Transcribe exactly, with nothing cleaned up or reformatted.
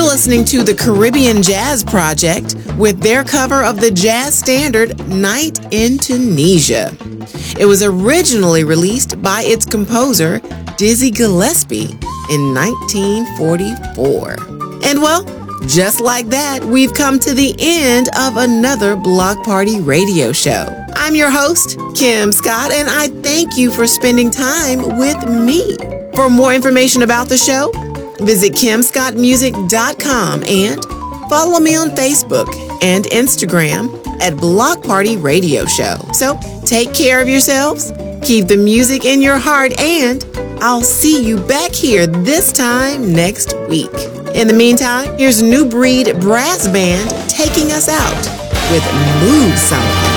listening to the Caribbean Jazz Project with their cover of the jazz standard Night in Tunisia. It was originally released by its composer, Dizzy Gillespie, in nineteen forty-four. And well, just like that, we've come to the end of another Block Party radio show. I'm your host, Kim Scott, and I thank you for spending time with me. For more information about the show, visit kim scott music dot com and follow me on Facebook and Instagram at Block Party Radio Show. So take care of yourselves, keep the music in your heart, and I'll see you back here this time next week. In the meantime, here's New Breed Brass Band taking us out with Move Something.